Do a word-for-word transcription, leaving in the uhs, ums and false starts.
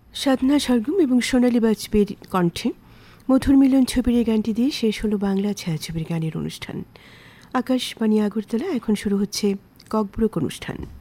সাধনা সরগম এবং সোনালী বাজপেয়ীর কণ্ঠে মধুর মিলন ছবির এই গানটি দিয়ে শেষ হলো বাংলা ছায়াছবির গানের অনুষ্ঠান। আকাশবাণী আগরতলা। এখন শুরু হচ্ছে ককবুরক অনুষ্ঠান।